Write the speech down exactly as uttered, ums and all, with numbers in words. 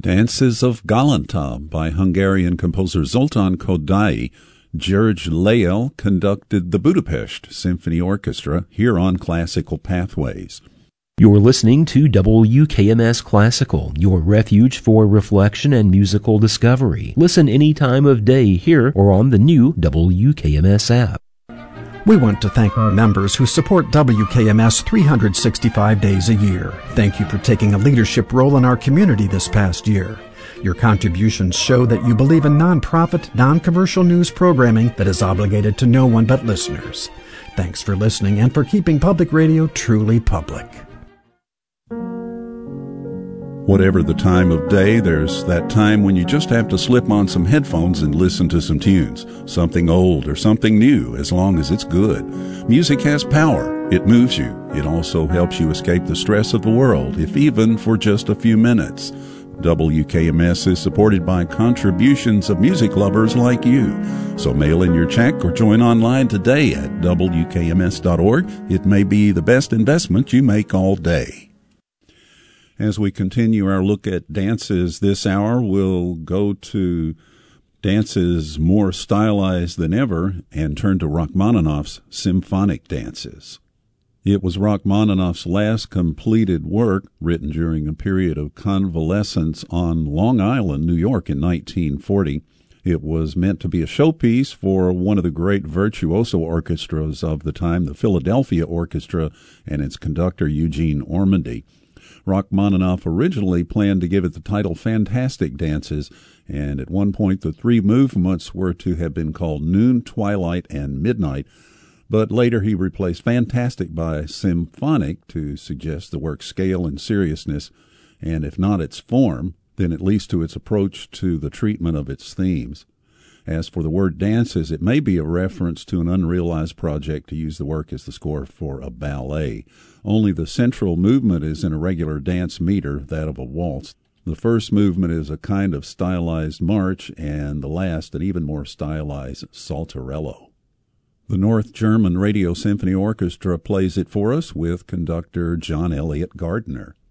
Dances of Galanta by Hungarian composer Zoltán Kodály. George Lael conducted the Budapest Symphony Orchestra here on Classical Pathways. You're listening to W K M S Classical, your refuge for reflection and musical discovery. Listen any time of day here or on the new W K M S app. We want to thank our members who support W K M S three hundred sixty-five days a year. Thank you for taking a leadership role in our community this past year. Your contributions show that you believe in nonprofit, non-commercial news programming that is obligated to no one but listeners. Thanks for listening and for keeping public radio truly public. Whatever the time of day, there's that time when you just have to slip on some headphones and listen to some tunes. Something old or something new, as long as it's good. Music has power. It moves you. It also helps you escape the stress of the world, if even for just a few minutes. W K M S is supported by contributions of music lovers like you. So mail in your check or join online today at W K M S dot org. It may be the best investment you make all day. As we continue our look at dances this hour, we'll go to dances more stylized than ever and turn to Rachmaninoff's symphonic dances. It was Rachmaninoff's last completed work, written during a period of convalescence on Long Island, New York in nineteen forty. It was meant to be a showpiece for one of the great virtuoso orchestras of the time, the Philadelphia Orchestra, and its conductor Eugene Ormandy. Rachmaninoff originally planned to give it the title Fantastic Dances, and at one point the three movements were to have been called Noon, Twilight, and Midnight, but later he replaced Fantastic by Symphonic to suggest the work's scale and seriousness, and if not its form, then at least to its approach to the treatment of its themes. As for the word dances, it may be a reference to an unrealized project to use the work as the score for a ballet. Only the central movement is in a regular dance meter, that of a waltz. The first movement is a kind of stylized march, and the last an even more stylized saltarello. The North German Radio Symphony Orchestra plays it for us with conductor John Elliott Gardner.